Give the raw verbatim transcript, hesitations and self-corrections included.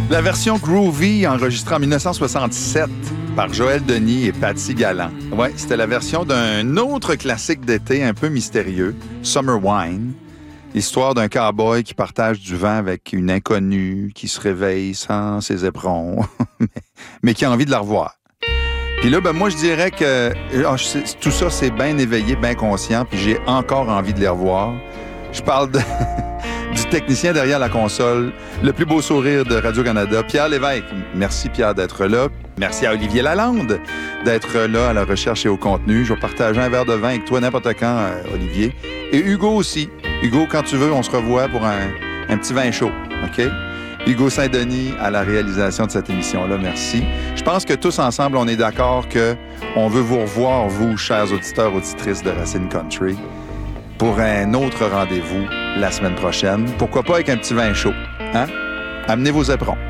La version groovy enregistrée en dix-neuf cent soixante-sept par Joël Denis et Patsy Galland. Ouais, c'était la version d'un autre classique d'été un peu mystérieux, Summer Wine. L'histoire d'un cow-boy qui partage du vent avec une inconnue qui se réveille sans ses éperons, mais qui a envie de la revoir. Puis là, ben moi, je dirais que oh, je sais, tout ça, c'est bien éveillé, bien conscient, puis j'ai encore envie de les revoir. Je parle de... du technicien derrière la console, le plus beau sourire de Radio-Canada, Pierre Lévesque. Merci, Pierre, d'être là. Merci à Olivier Lalande d'être là à la recherche et au contenu. Je vais partager un verre de vin avec toi n'importe quand, euh, Olivier. Et Hugo aussi. Hugo, quand tu veux, on se revoit pour un, un petit vin chaud, OK? Hugo Saint-Denis à la réalisation de cette émission-là, merci. Je pense que tous ensemble, on est d'accord qu'on veut vous revoir, vous, chers auditeurs, auditrices de Racine Country, pour un autre rendez-vous la semaine prochaine. Pourquoi pas avec un petit vin chaud, hein? Amenez vos éperons.